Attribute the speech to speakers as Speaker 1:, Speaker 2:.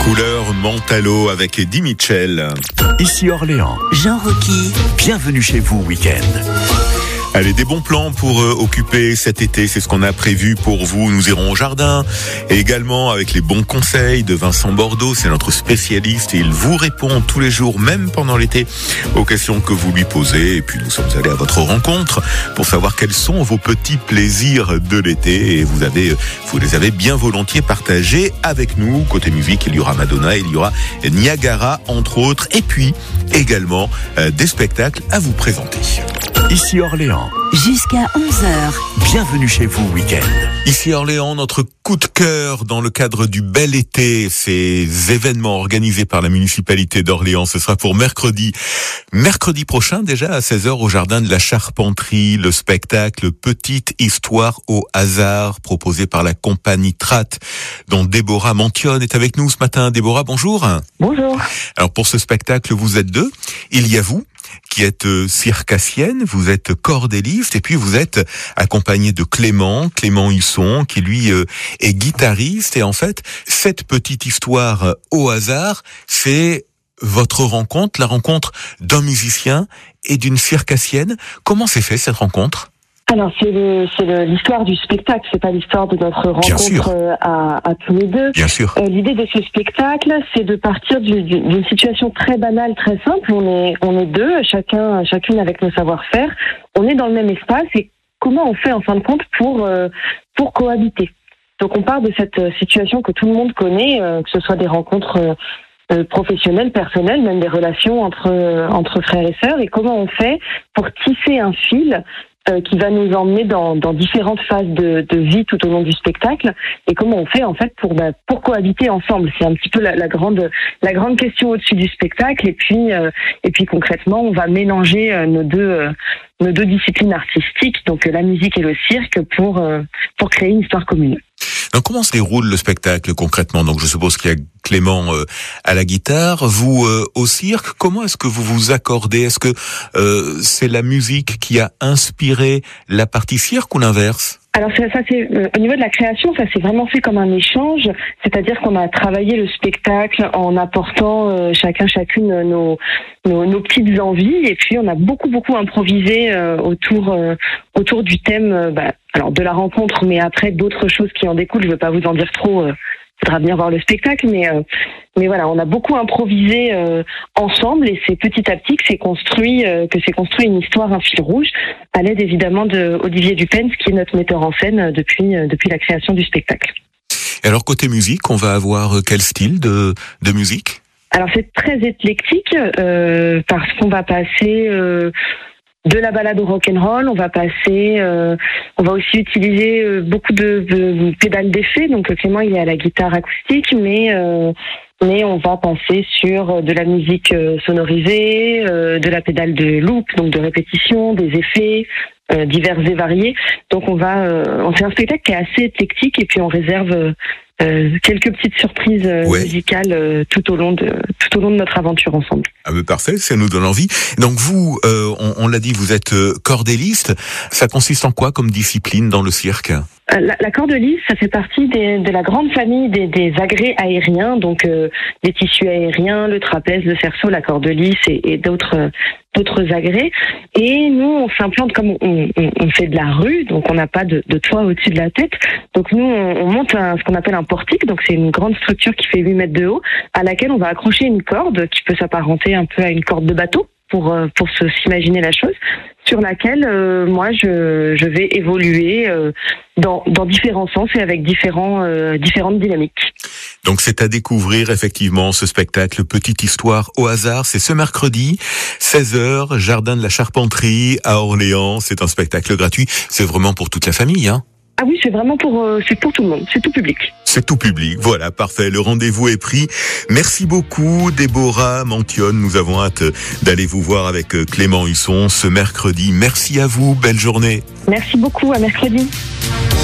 Speaker 1: Couleur Mentalo avec Eddie Mitchell.
Speaker 2: Ici Orléans.
Speaker 3: Jean Rocky.
Speaker 2: Bienvenue chez vous, week-end.
Speaker 1: Allez, des bons plans pour occuper cet été, c'est ce qu'on a prévu pour vous. Nous irons au jardin et également avec les bons conseils de Vincent Bordeaux, c'est notre spécialiste et il vous répond tous les jours, même pendant l'été, aux questions que vous lui posez. Et puis nous sommes allés à votre rencontre pour savoir quels sont vos petits plaisirs de l'été et vous les avez bien volontiers partagés avec nous. Côté musique, il y aura Madonna, il y aura Niagara entre autres et puis également des spectacles à vous présenter.
Speaker 2: Ici Orléans.
Speaker 3: Jusqu'à 11h.
Speaker 2: Bienvenue chez vous, week-end.
Speaker 1: Ici Orléans, notre coup de cœur dans le cadre du bel été, ces événements organisés par la municipalité d'Orléans, ce sera pour mercredi prochain déjà à 16h au jardin de la Charpenterie, le spectacle Petite Histoire au hasard proposé par la compagnie Trat, dont Déborah Montion est avec nous ce matin. Déborah, bonjour.
Speaker 4: Bonjour.
Speaker 1: Alors pour ce spectacle, vous êtes deux. Il y a vous qui êtes circassienne, vous êtes cordéliste et puis vous êtes accompagné de Clément Husson qui lui est guitariste et en fait cette petite histoire au hasard c'est votre rencontre, la rencontre d'un musicien et d'une circassienne. Comment s'est fait cette rencontre ?
Speaker 4: Alors c'est l'histoire du spectacle, c'est pas l'histoire de notre rencontre à tous les deux.
Speaker 1: Bien sûr.
Speaker 4: L'idée de ce spectacle, c'est de partir d'une situation très banale, très simple. On est deux, chacune avec nos savoir-faire. On est dans le même espace et comment on fait en fin de compte pour cohabiter. Donc on part de cette situation que tout le monde connaît, que ce soit des rencontres professionnelles, personnelles, même des relations entre frères et sœurs. Et comment on fait pour tisser un fil qui va nous emmener dans différentes phases de vie tout au long du spectacle et comment on fait en fait pour cohabiter ensemble. C'est un petit peu la grande question au-dessus du spectacle et puis concrètement on va mélanger nos deux disciplines artistiques, donc la musique et le cirque pour créer une histoire commune.
Speaker 1: Donc comment se déroule le spectacle concrètement ? Donc je suppose qu'il y a Clément à la guitare, vous au cirque. Comment est-ce que vous vous accordez ? Est-ce que c'est la musique qui a inspiré la partie cirque ou l'inverse ?
Speaker 4: Alors ça c'est au niveau de la création, ça s'est vraiment fait comme un échange, c'est-à-dire qu'on a travaillé le spectacle en apportant chacune nos petites envies et puis on a beaucoup improvisé autour du thème alors de la rencontre, mais après d'autres choses qui en découlent. Je veux pas vous en dire trop. Faudra venir voir le spectacle, mais voilà, on a beaucoup improvisé ensemble et c'est petit à petit que s'est construit une histoire, un fil rouge, à l'aide évidemment de Olivier Dupens, qui est notre metteur en scène depuis la création du spectacle.
Speaker 1: Et alors côté musique, on va avoir quel style de musique ?
Speaker 4: Alors c'est très éclectique parce qu'on va passer de la balade au rock'n'roll, on va aussi utiliser beaucoup de pédales d'effet. Donc Clément il est à la guitare acoustique, mais on va passer sur de la musique sonorisée, de la pédale de loop, donc de répétition, des effets divers et variés. Donc on fait un spectacle qui est assez éclectique et puis on réserve quelques petites surprises musicales tout au long de notre aventure ensemble.
Speaker 1: Ah ben parfait, ça nous donne envie. Donc vous, on l'a dit, vous êtes cordéliste. Ça consiste en quoi comme discipline dans le cirque ?
Speaker 4: La cordelise, ça fait partie de la grande famille des agrès aériens, donc les tissus aériens, le trapèze, le cerceau, la cordelise et d'autres agrès. Et nous, on s'implante comme on fait de la rue, donc on n'a pas de toit au-dessus de la tête. Donc nous, on monte ce qu'on appelle un portique, donc c'est une grande structure qui fait 8 mètres de haut, à laquelle on va accrocher une corde qui peut s'apparenter un peu à une corde de bateau pour s'imaginer la chose, sur laquelle moi je vais évoluer dans différents sens et avec différentes dynamiques.
Speaker 1: Donc c'est à découvrir effectivement ce spectacle Petite Histoire au hasard, c'est ce mercredi 16h, jardin de la Charpenterie à Orléans. C'est un spectacle gratuit, c'est vraiment pour toute la famille, hein ?
Speaker 4: Ah oui, c'est vraiment c'est pour tout le monde, c'est tout public.
Speaker 1: C'est tout public, voilà, parfait, le rendez-vous est pris. Merci beaucoup Déborah Montion, nous avons hâte d'aller vous voir avec Clément Husson ce mercredi. Merci à vous, belle journée.
Speaker 4: Merci beaucoup, à mercredi.